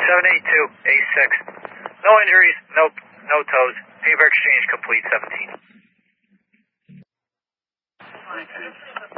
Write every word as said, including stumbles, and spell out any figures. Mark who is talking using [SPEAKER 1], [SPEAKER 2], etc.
[SPEAKER 1] seven eight two, A six. No injuries, nope, no toes. Paper exchange complete, seventeen.